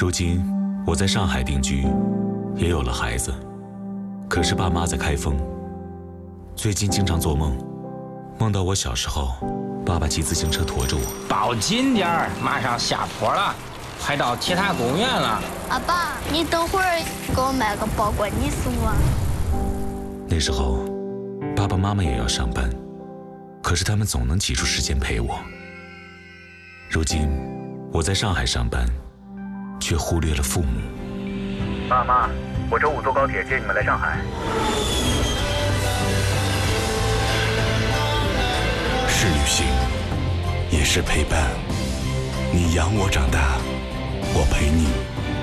如今我在上海定居，也有了孩子，可是爸妈在开封。最近经常做梦，梦到我小时候，爸爸骑自行车驮着我。 抱紧点儿，马上下坡了，快到铁塔公园了。 阿爸，你等会儿给我买个包裹，你送我。 那时候，爸爸妈妈也要上班，可是他们总能挤出时间陪我。如今我在上海上班，却忽略了父母。 爸妈，我周5坐高铁接你们来上海。 是旅行，也是陪伴。你养我长大，我陪你